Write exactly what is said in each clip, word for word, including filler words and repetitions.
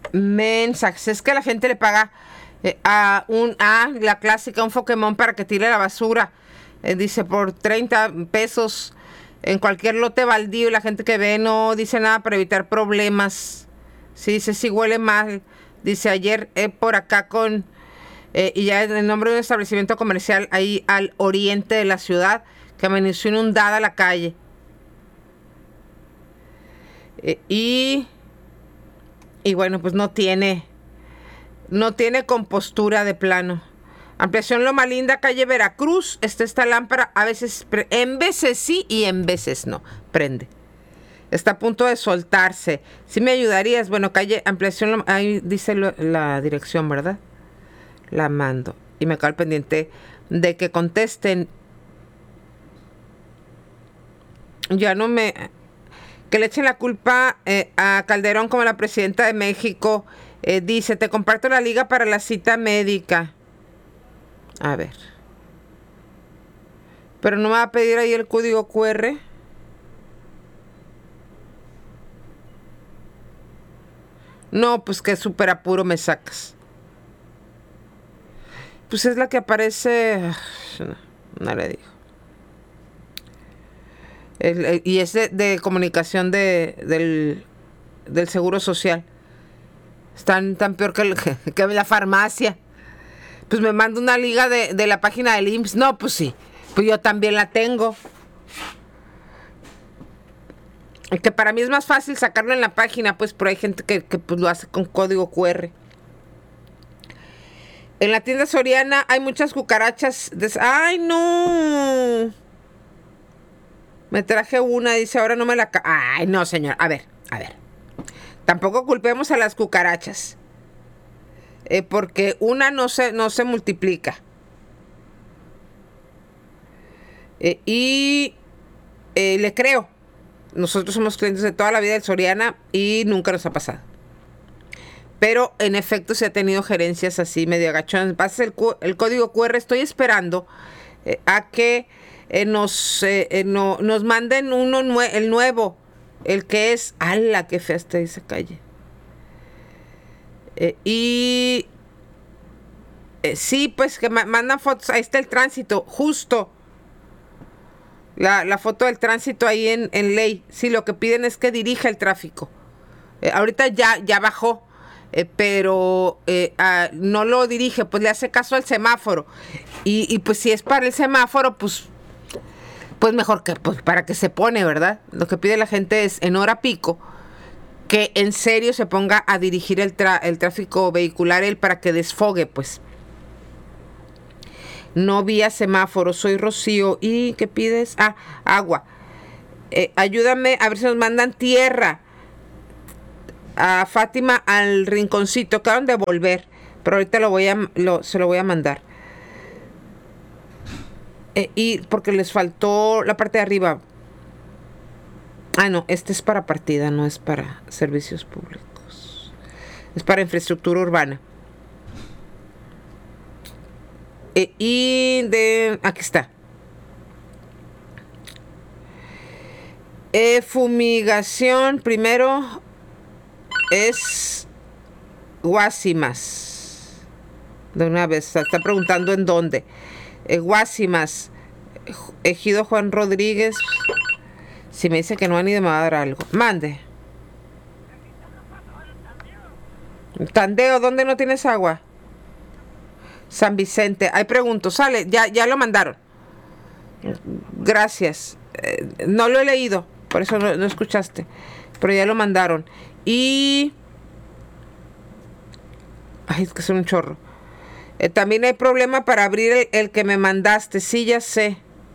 mensajes. Es que la gente le paga eh, a un a la clásica, un Pokémon para que tire la basura. Eh, dice por treinta pesos en cualquier lote baldío. Y la gente que ve no dice nada para evitar problemas. Sí, dice sí huele mal. Dice ayer eh, por acá con eh, y ya en el nombre de un establecimiento comercial ahí al oriente de la ciudad que amaneció inundada la calle. Eh, y y bueno, pues no tiene no tiene compostura de plano. Ampliación Loma Linda, calle Veracruz. Está esta lámpara, a veces, en veces sí y en veces no. Prende. Está a punto de soltarse. Si me ayudarías, bueno, calle Ampliación Loma, ahí dice lo, la dirección, ¿verdad? La mando. Y me quedo al pendiente de que contesten. Ya no me... Que le echen la culpa eh, a Calderón como la presidenta de México. Eh, dice, te comparto la liga para la cita médica. A ver. Pero no me va a pedir ahí el código cu erre. No, pues que súper apuro me sacas. Pues es la que aparece... No, no le digo. El, el, y es de, de comunicación de, del, del Seguro Social. Están tan peor que, el, que la farmacia. Pues me manda una liga de, de la página del I M S S. No, pues sí. Pues yo también la tengo. Que para mí es más fácil sacarlo en la página, pues, pero hay gente que, que pues, lo hace con código cu erre. En la tienda Soriana hay muchas cucarachas. De... ¡Ay, no! Me traje una, dice, ahora no me la... Ay, no, señor. A ver, a ver. Tampoco culpemos a las cucarachas. Eh, porque una no se, no se multiplica. Eh, y eh, le creo. Nosotros somos clientes de toda la vida del Soriana y nunca nos ha pasado. Pero en efecto se ha tenido gerencias así medio agachonas. Pasa el, el código cu erre. Estoy esperando eh, a que eh, nos, eh, eh, no, nos manden uno nue el nuevo. El que es... ¡Hala! ¡Qué fea está esa calle! Eh, y... Eh, sí, pues que ma mandan fotos. Ahí está el tránsito. Justo. La, la foto del tránsito ahí en, en ley. Sí, lo que piden es que dirija el tráfico. Eh, ahorita ya, ya bajó. Eh, pero eh, ah, no lo dirige, pues le hace caso al semáforo. Y, y pues si es para el semáforo, pues... Pues mejor que pues, para que se pone, ¿verdad? Lo que pide la gente es en hora pico que en serio se ponga a dirigir el, el tráfico vehicular él para que desfogue, pues. No vía semáforo, soy Rocío. ¿Y qué pides? Ah, agua. Eh, ayúdame a ver si nos mandan tierra. A Fátima al rinconcito. Acaban de volver, pero ahorita lo voy a, lo, se lo voy a mandar. Eh, y porque les faltó la parte de arriba. Ah, no, este es para partida, no es para servicios públicos. Es para infraestructura urbana. Eh, y de... Aquí está. Eh, fumigación, primero es Guasimas. De una vez, está preguntando en dónde. Eh, Guasimas, Ejido Juan Rodríguez. Si me dice que no han ido, me va a dar algo. Mande. Tandeo, ¿dónde no tienes agua? San Vicente. Ahí pregunto, sale, ya, ya lo mandaron. Gracias. Eh, no lo he leído, por eso no, no escuchaste. Pero ya lo mandaron. Y... Ay, es que es un chorro. Eh, también hay problema para abrir el, el que me mandaste. Sí, ya sé.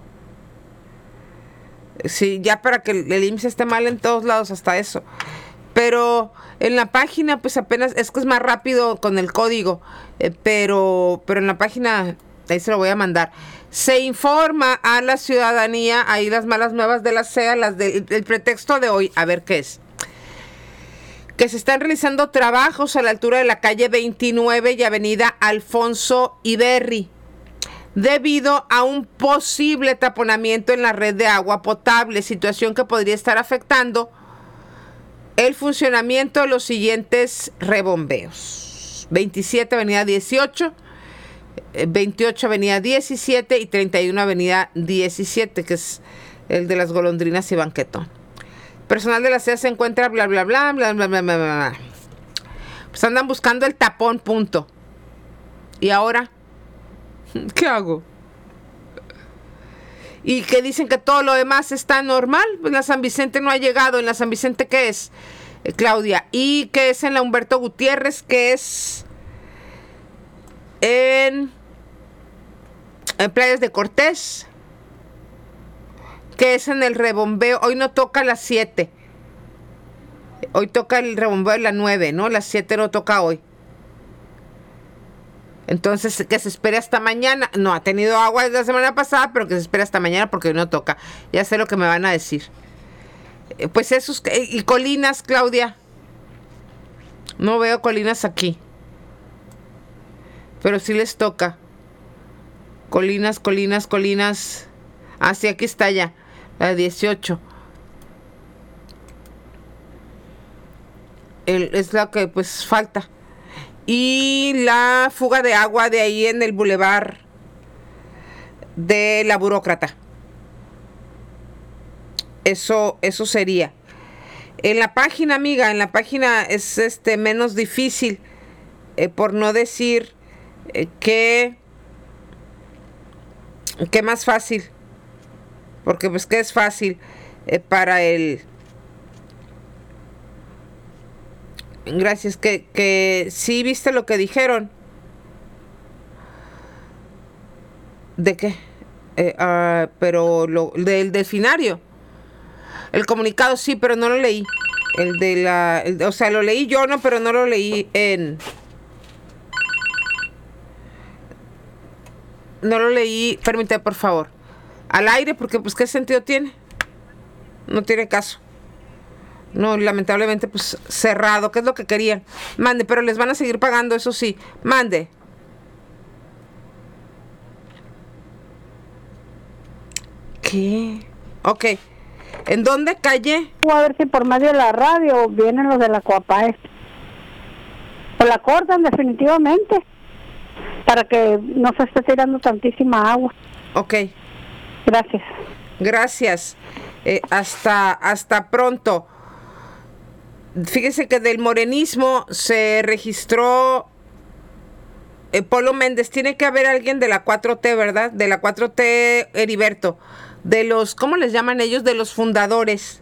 Sí, ya para que el, el I M S S esté mal en todos lados, hasta eso. Pero en la página, pues apenas, es que es más rápido con el código. Eh, pero, pero en la página, ahí se lo voy a mandar. Se informa a la ciudadanía, ahí las malas nuevas de la C E A, las del el pretexto de hoy, a ver qué es. Que se están realizando trabajos a la altura de la calle veintinueve y avenida Alfonso Iberri, debido a un posible taponamiento en la red de agua potable, situación que podría estar afectando el funcionamiento de los siguientes rebombeos. veintisiete Avenida dieciocho, veintiocho Avenida diecisiete y treinta y uno Avenida diecisiete, que es el de las golondrinas y banquetón. Personal de la C E A se encuentra bla bla bla bla bla bla bla bla. Pues andan buscando el tapón, punto. ¿Y ahora? ¿Qué hago? Y que dicen que todo lo demás está normal. Pues la San Vicente no ha llegado. ¿En la San Vicente qué es, eh, Claudia? Y que es en la Humberto Gutiérrez, que es en, en Playas de Cortés, que es en el rebombeo. Hoy no toca las siete. Hoy toca el rebombeo de las nueve, ¿no? Las siete no toca hoy. Entonces, que se espere hasta mañana. No, ha tenido agua desde la semana pasada, pero que se espere hasta mañana porque hoy no toca. Ya sé lo que me van a decir. Eh, pues esos... Y colinas, Claudia. No veo colinas aquí. Pero sí les toca. Colinas, colinas, colinas. Ah, sí, aquí está ya. La de dieciocho. El, es la que pues falta. Y la fuga de agua de ahí en el bulevar de la Burócrata. Eso, eso sería. En la página, amiga, en la página es este menos difícil, eh, por no decir eh, que que más fácil. Porque pues que es fácil eh, para el... Gracias, que, que sí viste lo que dijeron. ¿De qué? Eh, uh, pero lo del delfinario. El comunicado sí, pero no lo leí. El de la... El, o sea, lo leí yo, no, pero no lo leí en... No lo leí, permíteme por favor. Al aire, porque pues ¿qué sentido tiene? No tiene caso. No, lamentablemente, pues cerrado, que es lo que querían. Mande, pero les van a seguir pagando, eso sí. Mande. ¿Qué? Ok. ¿En dónde calle? A ver si por medio de la radio vienen los de la Coapaes. O la cortan definitivamente. Para que no se esté tirando tantísima agua. Ok. Gracias. Gracias. Eh, hasta, hasta pronto. Fíjese que del morenismo se registró eh, Polo Méndez. Tiene que haber alguien de la cuatro T, ¿verdad? De la cuatro T, Heriberto. De los, ¿cómo les llaman ellos? De los fundadores.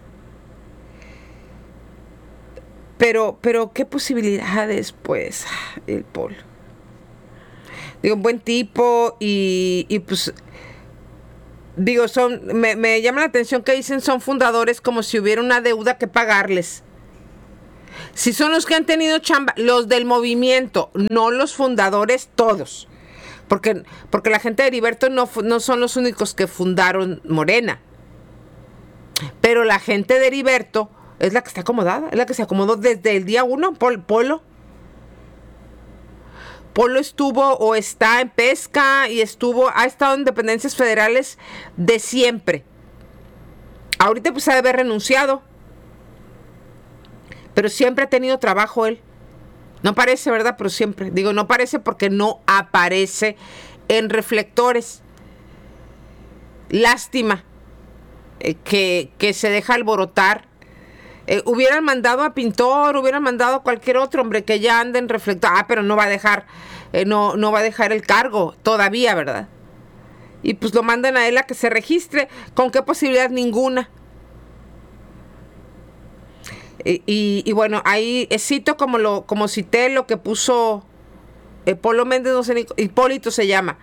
Pero, pero, ¿qué posibilidades, pues, el Polo? Digo, un buen tipo y, y pues... Digo, son, me, me llama la atención que dicen son fundadores como si hubiera una deuda que pagarles. Si son los que han tenido chamba, los del movimiento, no los fundadores todos. Porque, porque la gente de Heriberto no, no son los únicos que fundaron Morena. Pero la gente de Heriberto es la que está acomodada, es la que se acomodó desde el día uno. Pol, Polo. Polo estuvo o está en pesca y estuvo, ha estado en dependencias federales de siempre. Ahorita pues ha de haber renunciado. Pero siempre ha tenido trabajo él. No parece, ¿verdad? Pero siempre. Digo, no parece porque no aparece en reflectores. Lástima eh, que, que se deja alborotar. Eh, hubieran mandado a Pintor, hubieran mandado a cualquier otro hombre que ya ande en reflector. Ah, pero no va a dejar, eh, no, no va a dejar el cargo todavía, ¿verdad? Y pues lo mandan a él a que se registre. ¿Con qué posibilidad? Ninguna. Y, y, y bueno, ahí cito como lo como cité lo que puso eh, Polo Méndez, no sé ni, Hipólito se llama.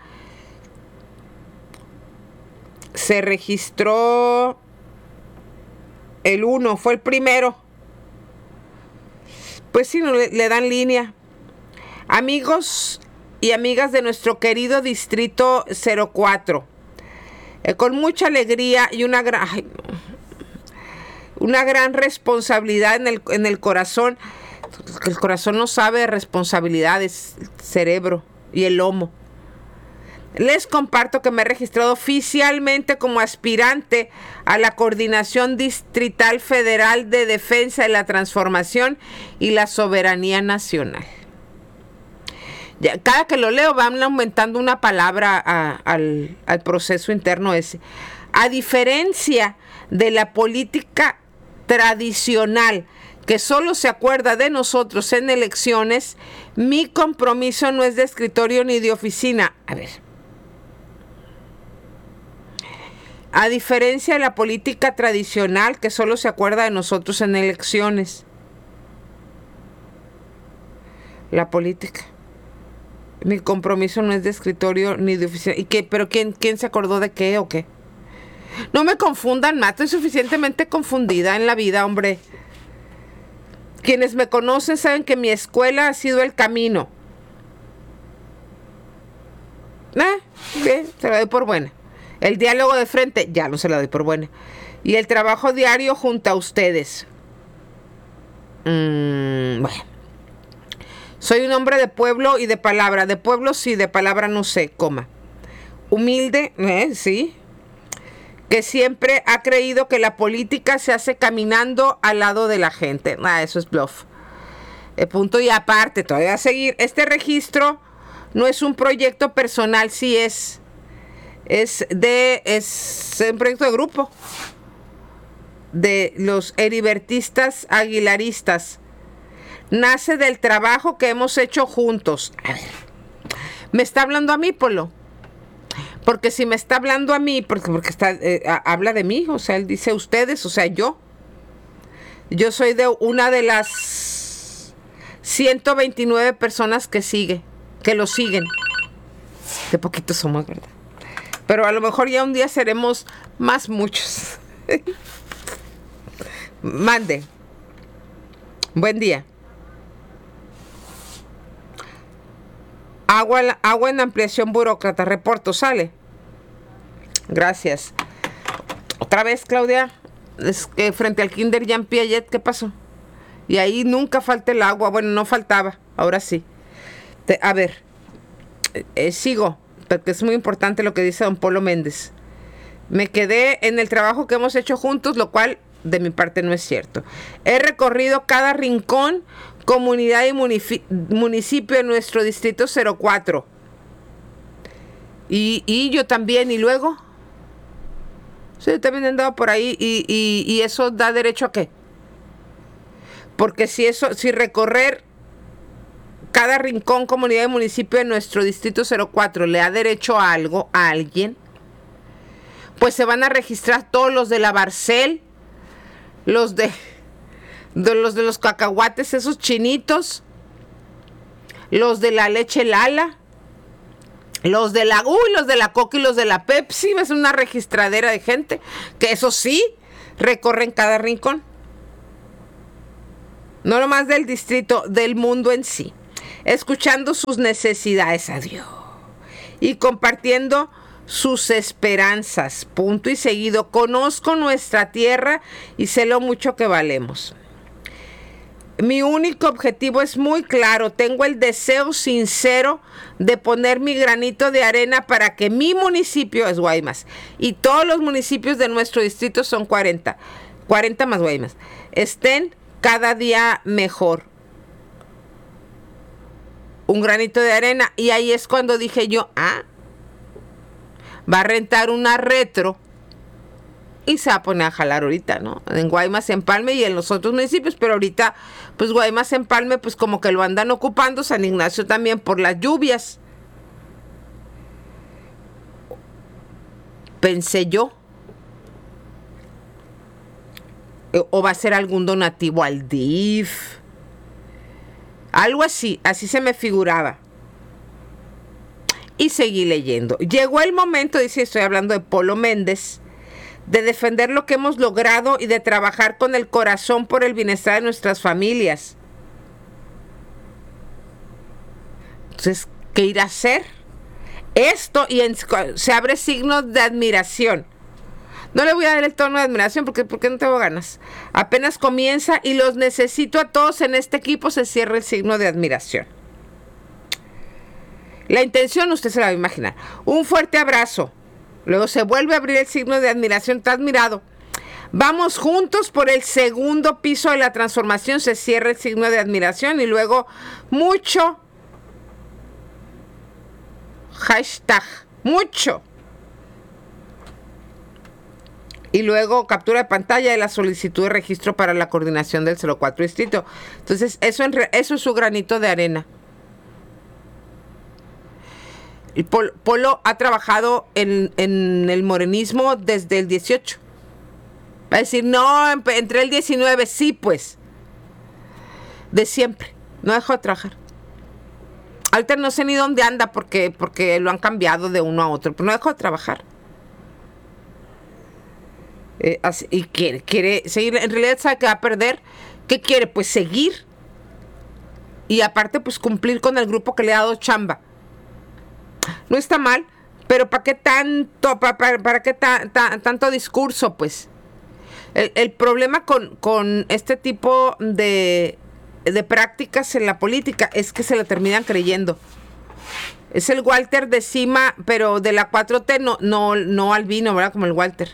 Se registró el uno, fue el primero. Pues sí, no, le, le dan línea. Amigos y amigas de nuestro querido distrito cero cuatro, eh, con mucha alegría y una gran... Ay, una gran responsabilidad en el, en el corazón. El corazón no sabe de responsabilidades, el cerebro y el lomo. les comparto que me he registrado oficialmente como aspirante a la Coordinación Distrital Federal de Defensa de la Transformación y la Soberanía Nacional. Ya, cada que lo leo van aumentando una palabra a, al, al proceso interno ese. A diferencia de la política tradicional que solo se acuerda de nosotros en elecciones, mi compromiso no es de escritorio ni de oficina. A ver. A diferencia de la política tradicional que solo se acuerda de nosotros en elecciones. La política. Mi compromiso no es de escritorio ni de oficina. ¿Y qué? ¿Pero quién, quién se acordó de qué o qué? No me confundan más, estoy suficientemente confundida en la vida, hombre. Quienes me conocen saben que mi escuela ha sido el camino. ¿Eh? Bien, se la doy por buena. El diálogo de frente, ya no se la doy por buena. Y el trabajo diario junto a ustedes. Mm, bueno. Soy un hombre de pueblo y de palabra. De pueblo sí, de palabra no sé, coma. Humilde, ¿eh? Sí. Que siempre ha creído que la política se hace caminando al lado de la gente. Ah, eso es bluff. El punto y aparte, todavía a seguir. Este registro no es un proyecto personal, sí es. Es de. Es un proyecto de grupo. De los heribertistas aguilaristas. Nace del trabajo que hemos hecho juntos. A ver. ¿Me está hablando a mí, Polo? Porque si me está hablando a mí, porque, porque está, eh, habla de mí, o sea, él dice ustedes, o sea, yo. Yo soy de una de las ciento veintinueve personas que sigue, que lo siguen. De poquitos somos, ¿verdad? Pero a lo mejor ya un día seremos más muchos. Mande. Buen día. Agua, agua en ampliación burócrata. Reporto, sale. Gracias. Otra vez, Claudia. Es que frente al Kinder Jean Piaget, ¿qué pasó? Y ahí nunca falta el agua. Bueno, no faltaba. Ahora sí. Te, a ver. Eh, sigo. Porque es muy importante lo que dice don Polo Méndez. Me quedé en el trabajo que hemos hecho juntos, lo cual de mi parte no es cierto. He recorrido cada rincón, comunidad y municipio de nuestro distrito cero cuatro. Y, y yo también, y luego. Sí, yo también he andado por ahí y, y, y eso da derecho a qué. Porque si eso, si recorrer cada rincón, comunidad y municipio de nuestro distrito cero cuatro le da derecho a algo, a alguien, pues se van a registrar todos los de la Barcel, los de, de los de los cacahuates, esos chinitos, los de la leche Lala, los de la, uy, los de la Coca y los de la Pepsi. Es una registradera de gente que eso sí, recorren cada rincón. No nomás del distrito, del mundo en sí. Escuchando sus necesidades, adiós. Y compartiendo sus esperanzas, punto y seguido. Conozco nuestra tierra y sé lo mucho que valemos. Mi único objetivo es muy claro. Tengo el deseo sincero de poner mi granito de arena para que mi municipio, es Guaymas, y todos los municipios de nuestro distrito, son cuarenta, cuarenta más Guaymas, estén cada día mejor. Un granito de arena. Y ahí es cuando dije yo, ah, va a rentar una retro y se va a poner a jalar ahorita, ¿no? En Guaymas, Empalme y en los otros municipios, pero ahorita, pues Guaymas, Empalme, pues como que lo andan ocupando, San Ignacio también por las lluvias. Pensé yo. O va a ser algún donativo al D I F. Algo así, así se me figuraba. Y seguí leyendo. Llegó el momento, dice, estoy hablando de Polo Méndez, de defender lo que hemos logrado y de trabajar con el corazón por el bienestar de nuestras familias. Entonces, ¿qué ir a hacer? Esto, y en, se abre signos de admiración. No le voy a dar el tono de admiración porque, porque no tengo ganas. Apenas comienza y los necesito a todos en este equipo, se cierra el signo de admiración. La intención usted se la va a imaginar. Un fuerte abrazo. Luego se vuelve a abrir el signo de admiración. Está admirado. Vamos juntos por el segundo piso de la transformación. Se cierra el signo de admiración y luego mucho hashtag. Mucho. Y luego captura de pantalla de la solicitud de registro para la coordinación del cero cuatro distrito. Entonces, eso, en re, eso es su granito de arena. Y Pol, Polo ha trabajado en, en el morenismo desde el dieciocho. Va a decir, no, entre el diecinueve, sí, pues. De siempre. No dejó de trabajar. Ahorita no sé ni dónde anda porque, porque lo han cambiado de uno a otro, pero no dejó de trabajar. Eh, así, y quiere, quiere seguir, en realidad sabe que va a perder. ¿Qué quiere? Pues seguir. Y aparte, pues cumplir con el grupo que le ha dado chamba. No está mal, pero ¿para qué tanto, para, para, para qué ta, ta, tanto discurso, pues? El, el problema con, con este tipo de, de prácticas en la política es que se la terminan creyendo. Es el Walter de cima, pero de la cuatro T, no, no, no albino, ¿verdad? Como el Walter.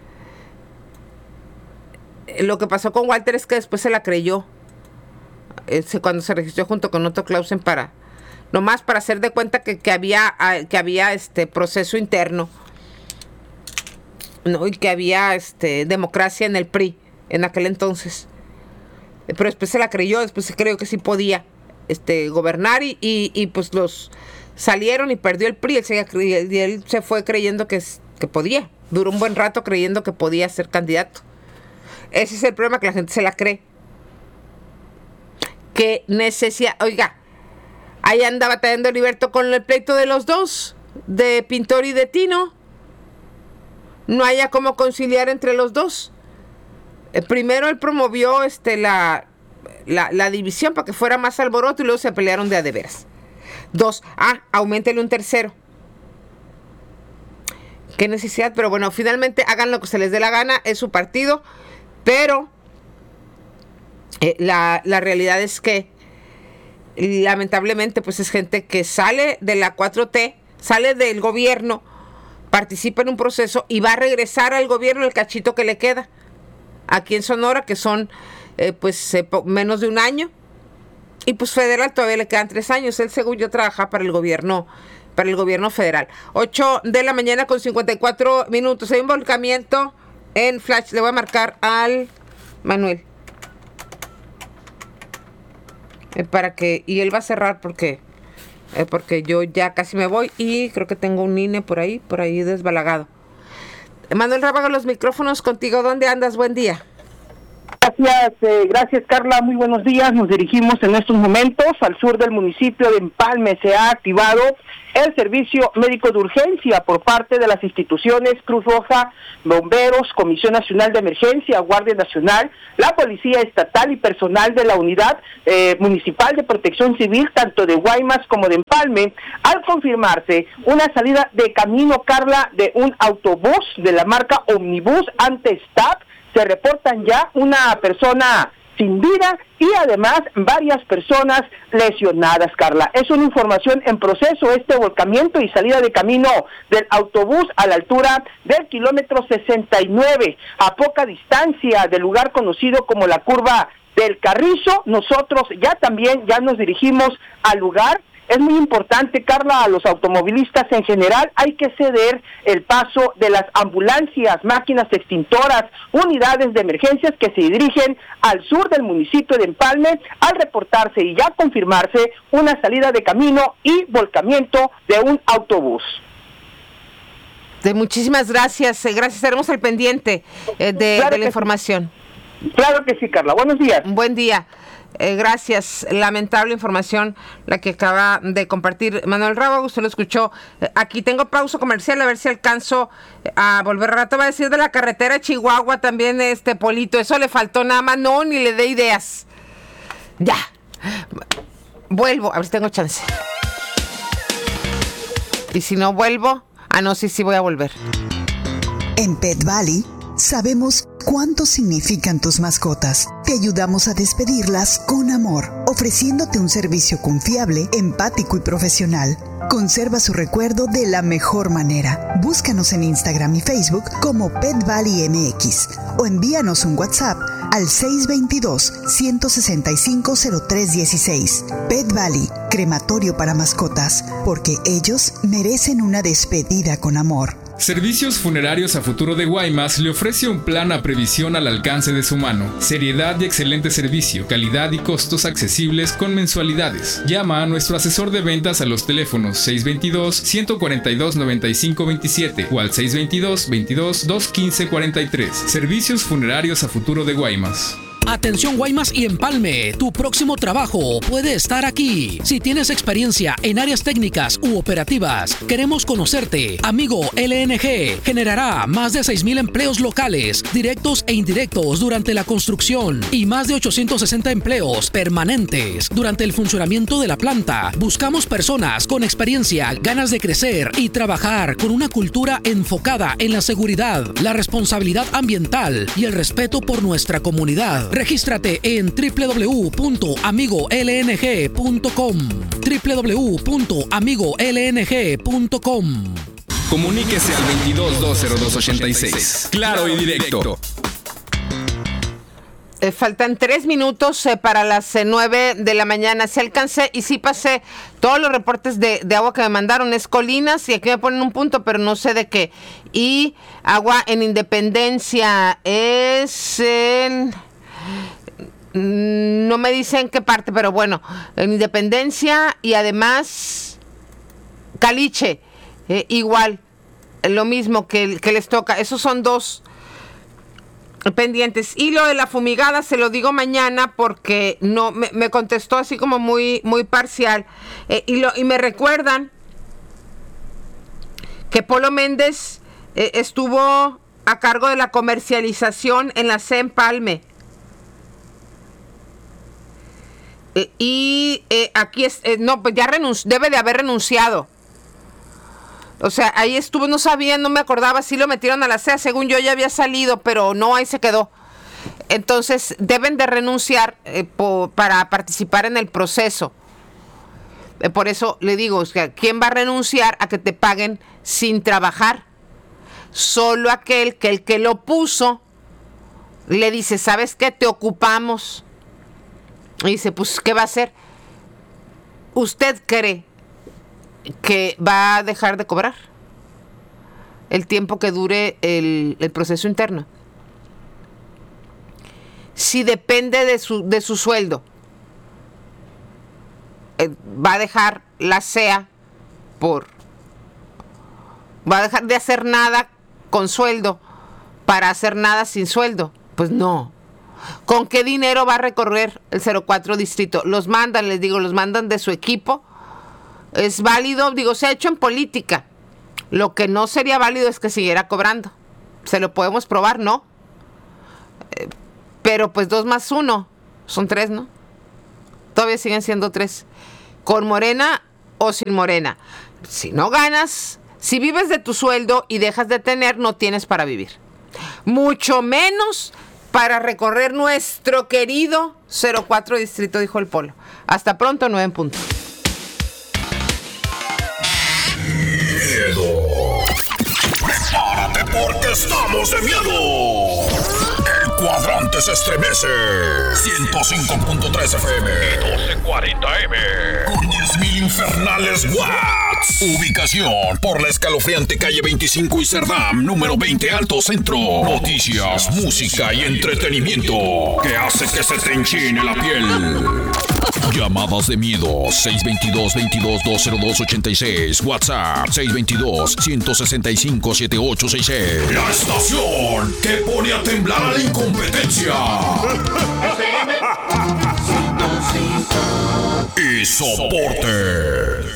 Lo que pasó con Walter es que después se la creyó. Ese, cuando se registró junto con Otto Clausen para, nomás para hacer de cuenta que, que había, que había este proceso interno, ¿no? Y que había este democracia en el P R I en aquel entonces. Pero después se la creyó, después se creyó que sí podía este gobernar y, y, y pues los salieron y perdió el P R I. Él se, y él se fue creyendo que, que podía. Duró un buen rato creyendo que podía ser candidato. Ese es el problema, que la gente se la cree. Que necesidad, oiga, ahí anda batallando Heriberto con el pleito de los dos, de Pintor y de Tino. No haya cómo conciliar entre los dos. Eh, primero él promovió este, la, la, la división para que fuera más alboroto y luego se pelearon de a de veras. Dos, ah, auméntele un tercero. Qué necesidad, pero bueno, finalmente hagan lo que se les dé la gana, es su partido. Pero eh, la, la realidad es que lamentablemente pues es gente que sale de la cuatro T, sale del gobierno, participa en un proceso y va a regresar al gobierno el cachito que le queda. Aquí en Sonora, que son eh, pues eh, menos de un año. Y pues federal todavía le quedan tres años. Él, según yo, trabaja para el gobierno, para el gobierno federal. ocho de la mañana con cincuenta y cuatro minutos. Hay un volcamiento en Flash. Le voy a marcar al Manuel. Eh, para que, y él va a cerrar porque, eh, porque yo ya casi me voy y creo que tengo un I N E por ahí, por ahí desbalagado. Manuel Rábago, los micrófonos contigo. ¿Dónde andas? Buen día. Gracias, eh, gracias Carla, muy buenos días. Nos dirigimos en estos momentos al sur del municipio de Empalme. Se ha activado el servicio médico de urgencia por parte de las instituciones Cruz Roja, Bomberos, Comisión Nacional de Emergencia, Guardia Nacional, la Policía Estatal y personal de la Unidad eh, Municipal de Protección Civil, tanto de Guaymas como de Empalme, al confirmarse una salida de camino, Carla, de un autobús de la marca Omnibus Antestap. Se reportan ya una persona sin vida y además varias personas lesionadas, Carla. Es una información en proceso este volcamiento y salida de camino del autobús a la altura del kilómetro sesenta y nueve, a poca distancia del lugar conocido como la curva del Carrizo. Nosotros ya también ya nos dirigimos al lugar. Es muy importante, Carla, a los automovilistas en general, hay que ceder el paso de las ambulancias, máquinas extintoras, unidades de emergencias que se dirigen al sur del municipio de Empalme al reportarse y ya confirmarse una salida de camino y volcamiento de un autobús. De muchísimas gracias, eh, gracias, estaremos al pendiente eh, de, claro de la información. Sí. Claro que sí, Carla, buenos días. Un buen día. Eh, gracias. Lamentable información la que acaba de compartir Manuel Rábago. Usted lo escuchó. Eh, aquí tengo pausa comercial a ver si alcanzo a volver rato. Va a decir de la carretera de Chihuahua también, este Polito. Eso le faltó nada más. No, ni le dé ideas. Ya. Vuelvo. A ver si tengo chance. Y si no vuelvo. Ah, no, sí, sí voy a volver. En Pet Valley sabemos cuánto significan tus mascotas. Te ayudamos a despedirlas con amor, ofreciéndote un servicio confiable, empático y profesional. Conserva su recuerdo de la mejor manera. Búscanos en Instagram y Facebook como Pet Valley M X o envíanos un WhatsApp al seis dos dos, uno seis cinco, cero tres uno seis. Pet Valley, crematorio para mascotas, porque ellos merecen una despedida con amor. Servicios Funerarios a Futuro de Guaymas le ofrece un plan a previsión al alcance de su mano. Seriedad y excelente servicio, calidad y costos accesibles con mensualidades. Llama a nuestro asesor de ventas a los teléfonos seis dos dos, uno cuatro dos, nueve cinco dos siete o al seis dos dos, veintidós, dos quince cuarenta y tres. Servicios Funerarios a Futuro de Guaymas. Atención Guaymas y Empalme, tu próximo trabajo puede estar aquí. Si tienes experiencia en áreas técnicas u operativas, queremos conocerte. Amigo L N G generará más de seis mil empleos locales, directos e indirectos durante la construcción y más de ochocientos sesenta empleos permanentes durante el funcionamiento de la planta. Buscamos personas con experiencia, ganas de crecer y trabajar con una cultura enfocada en la seguridad, la responsabilidad ambiental y el respeto por nuestra comunidad. Regístrate en doble u doble u doble u punto amigo l n g punto com. doble u doble u doble u punto amigo l n g punto com. Comuníquese al veintidós, dos cero dos, ochenta y seis. Claro y directo. Eh, faltan tres minutos eh, para las eh, nueve de la mañana. Sí alcancé y sí pasé todos los reportes de, de agua que me mandaron. Es Colinas y aquí me ponen un punto, pero no sé de qué. Y agua en Independencia es en... No me dicen qué parte, pero bueno, en Independencia y además Caliche, eh, igual, lo mismo que, que les toca. Esos son dos pendientes. Y lo de la fumigada se lo digo mañana porque no me, me contestó así como muy, muy parcial. Eh, y, lo, y me recuerdan que Polo Méndez eh, estuvo a cargo de la comercialización en la C Empalme. Eh, y eh, aquí es, eh, no, pues ya renunció, debe de haber renunciado. O sea, ahí estuvo, no sabía, no me acordaba, sí lo metieron a la C E A, según yo ya había salido, pero no, ahí se quedó. Entonces, deben de renunciar eh, po, para participar en el proceso. Eh, por eso le digo, o sea, ¿quién va a renunciar a que te paguen sin trabajar? Solo aquel que el que lo puso le dice, ¿sabes qué? Te ocupamos. Y dice, pues, ¿qué va a hacer? ¿Usted cree que va a dejar de cobrar el tiempo que dure el, el proceso interno? Si depende de su, de su sueldo, eh, va a dejar la C E A por... va a dejar de hacer nada con sueldo para hacer nada sin sueldo. Pues no. ¿Con qué dinero va a recorrer el cero cuatro distrito? Los mandan, les digo, los mandan de su equipo. Es válido, digo, se ha hecho en política. Lo que no sería válido es que siguiera cobrando. ¿Se lo podemos probar? No. Eh, pero pues dos más uno son tres, ¿no? Todavía siguen siendo tres. Con Morena o sin Morena. Si no ganas, si vives de tu sueldo y dejas de tener, no tienes para vivir. Mucho menos para recorrer nuestro querido cero cuatro distrito, dijo el Polo. Hasta pronto, nueve en punto. Miedo. Prepárate porque estamos de miedo. El cuadrante se estremece. ciento cinco punto tres F M. doce cuarenta M. Con diez mil infernales watts. Ubicación por la escalofriante calle veinticinco y Cerdam, número veinte Alto Centro. Noticias, música y entretenimiento que hace que se te enchine la piel. Llamadas de miedo seis dos dos, veintidós, dos cero dos, ochenta y seis. WhatsApp seis dos dos, uno seis cinco, siete ocho seis seis. La estación que pone a temblar a la incompetencia. Y soporte.